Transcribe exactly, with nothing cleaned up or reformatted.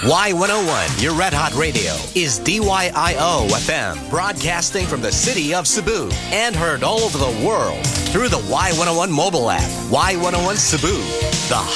Y one oh one, your Red Hot Radio, is D Y I O F M, broadcasting from the city of Cebu and heard all over the world through the Y one oh one mobile app, Y one oh one Cebu.